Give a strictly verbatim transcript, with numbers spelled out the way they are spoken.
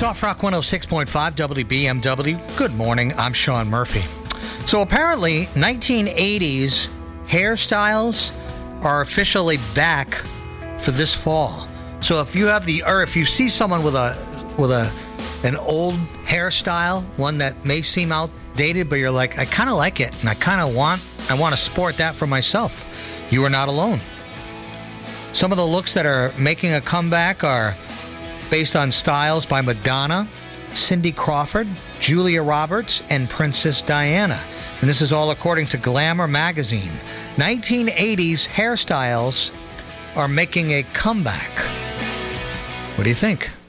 Soft Rock one oh six point five W B M W. Good morning. I'm Sean Murphy. So apparently, nineteen eighties hairstyles are officially back for this fall. So if you have the, or if you see someone with a with a an old hairstyle, one that may seem outdated, but you're like, I kind of like it, and I kind of want, I want to sport that for myself. You are not alone. Some of the looks that are making a comeback are based on styles by Madonna, Cindy Crawford, Julia Roberts, and Princess Diana. And this is all according to Glamour magazine. nineteen eighties hairstyles are making a comeback. What do you think?